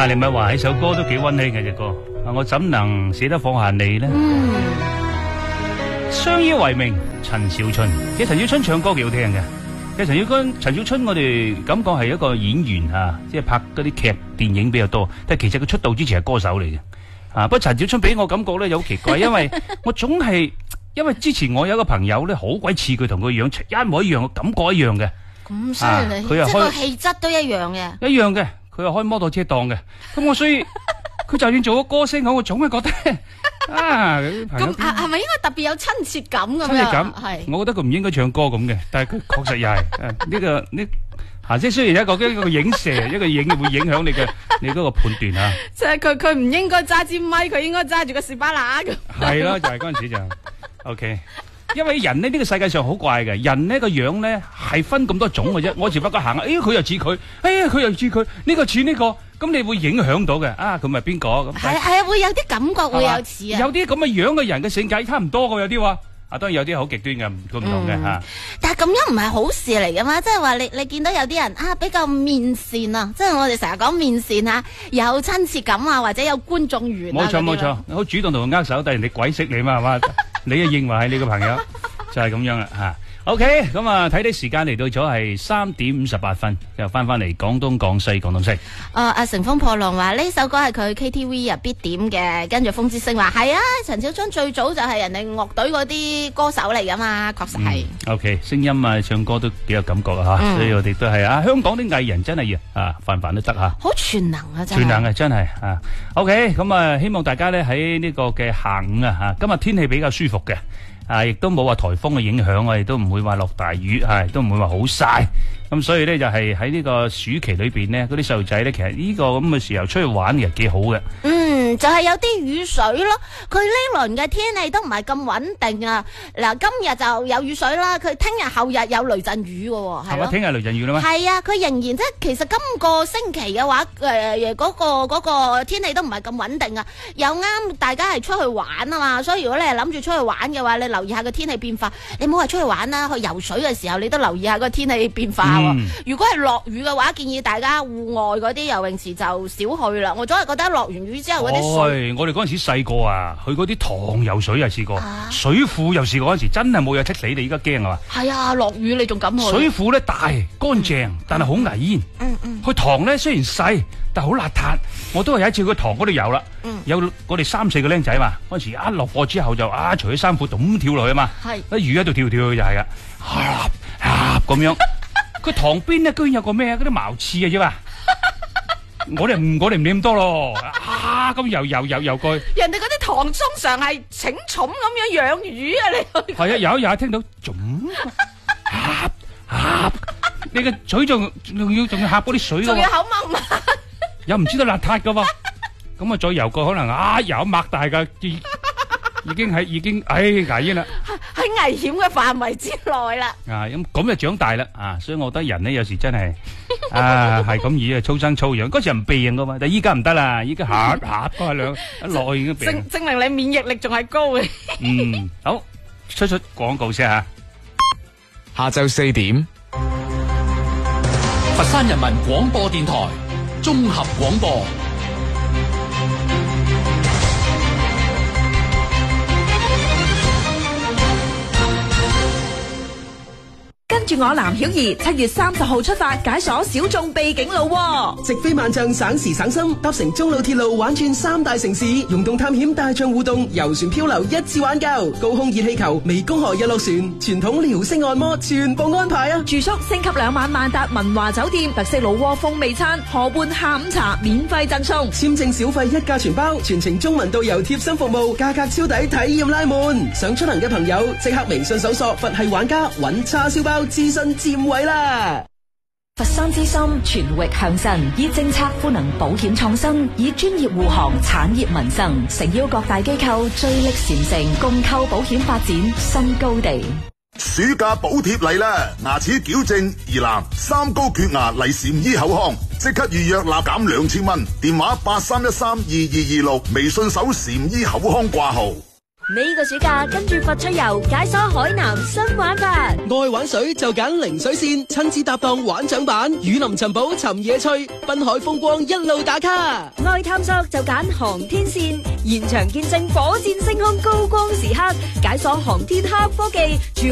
啊，你咪話呢首歌都幾溫馨嘅隻歌，我怎能捨得放下你呢？相依為命，陳小春。其實陳小春唱歌幾好聽嘅。其實陳小春我哋感覺係一個演員吓，即係拍嗰啲劇電影比較多，但係其實佢出道之前係歌手嚟嘅。不過陳小春俾我感覺咧有好奇怪，因為我總係因為之前我有一個朋友咧好鬼似佢，同佢樣一模一樣，感覺一樣嘅。 咁犀利， 佢又即係個氣質都一樣嘅。 一樣嘅，佢又開摩托車檔嘅。咁我所以佢就算做咗歌星，我總係覺得咁係咪應該特別有親切感咁樣？ 親切感係， 我覺得佢唔應該唱歌咁嘅，但係佢確實又係即係雖然一個影射，一個影會影響你嗰個判斷啊。 即係佢唔應該揸支咪，佢應該揸住個士巴拿咁。 係咯，就係嗰陣時就 OK。因為人呢個世界上好怪嘅，人呢個樣咧係分咁多種嘅啫。我前不久行，佢又似佢，佢又似佢，呢個似呢個，咁你會影響到嘅。佢咪邊個咁？ 係啊，會有啲感覺，會有似啊。 有啲咁嘅樣嘅人嘅性格差唔多嘅，有啲話。當然有啲好極端嘅，唔同嘅吓。 但係咁樣唔係好事嚟噶嘛？即係話你見到有啲人比較面善啊，即係我哋成日講面善啊，有親切感啊，或者有觀眾緣啊。 冇錯，好主動同佢握手，但係人哋鬼識你嘛，係嘛？你又認為係你個朋友，就係咁樣啦吓。OK， 咁啊睇啲時間嚟到咗係3:58，又翻嚟廣東廣西。 阿乘風破浪話呢首歌係佢 KTV 必點嘅，跟住風之星話係啊，陳小春最早就係人哋樂隊嗰啲歌手嚟噶嘛，確實係。 OK， 聲音啊，唱歌都幾有感覺啊吓，所以我哋都係香港啲藝人真係凡都得吓， 好全能啊真係。 全能啊真係OK， 咁希望大家咧喺呢個嘅下午今日天氣比較舒服嘅。亦都冇話颱風嘅影響，我哋都唔會話落大雨，都唔會話好曬。咁所以咧就係喺呢個暑期裏邊呢，嗰啲細路仔咧，其實呢個咁嘅時候出去玩其實幾好嘅。 就係有啲雨水咯。佢呢輪嘅天氣都唔係咁穩定啊。嗱，今日就有雨水啦，佢聽日後日有雷陣雨嘅喎，係咯。 聽日雷陣雨啦咩？ 係啊，佢仍然即係其實今個星期嘅話，嗰個天氣都唔係咁穩定啊。又啱大家係出去玩啊嘛，所以如果你係諗住出去玩嘅話，你留意下個天氣變化。你唔好話出去玩啦，去游水嘅時候你都留意下個天氣變化。如果係落雨嘅話，建議大家戶外嗰啲游泳池就少去啦。我總係覺得落完雨之後嗰啲水， 我哋嗰陣時細個去嗰啲塘游水又試過，水庫又試過，嗰陣時真係冇嘢，踢死你，而家驚啊嘛。 係啊，落雨你仲敢去？ 水庫咧大乾淨，但係好危險。去塘咧雖然細，但係好邋遢。我都係有一次去塘嗰度游啦，有我哋3、4個僆仔嘛，嗰陣時一落課之後就除咗衫褲咁跳落去嘛，喺雨喺度跳去就係噶，咁樣。佢塘邊咧居然有個咩嗰啲茅廁嘅啫嘛，我哋唔理咁多咯，咁游過去。 人哋嗰啲塘通常係請寵咁樣養魚啊，你係啊，有一聽到你個嘴仲要嚇嗰啲水， 仲要口掹掹， 又唔知道邋遢噶喎，咁再游過可能游擘大噶。已經危險啦， 喺危險嘅範圍之內啦。 咁就長大啦，所以我覺得人呢有時真係係咁易粗生粗養。嗰時唔避噶嘛，但係依家唔得啦，依家嚇嗰兩一落去已經避。 證明你免疫力仲係高嘅。 好，出廣告先吓。 下晝4點， 佛山人民廣播電台綜合廣播。 跟住我藍曉儀7月30號出發解鎖小眾秘境路， 直飛萬象省時省心，搭乘中老鐵路玩轉3大城市，溶洞探險大象互動，遊船漂流一次玩夠，高空熱氣球、湄公河日落船、傳統遼式按摩全部安排啊！ 住宿升級2晚萬達文華酒店，特色老窩風味餐，河畔下午茶免費贈送， 簽證小費一價全包，全程中文導遊貼心服務，價格超抵，體驗拉滿。想出行嘅朋友即刻微信搜索佛系玩家，揾叉燒包諮詢佔位啦！ 佛山之心全域向神，以政策賦能保險創新，以專業護航產業民生，誠邀各大機構聚力禪城，共構保險發展新高地。 暑假補貼嚟啦！牙齒矯正、疑難、三高缺牙嚟禪醫口腔，即刻預約立減2000蚊，電話83132226，微信搜禪醫口腔掛號。 呢個暑假跟住佛趣遊解鎖海南新玩法， 愛玩水就揀零水線，親子搭檔玩槳板，雨林尋寶尋野趣，濱海風光一路打卡。 愛探索就揀航天線，現場見證火箭升空高光時刻，解鎖航天黑科技。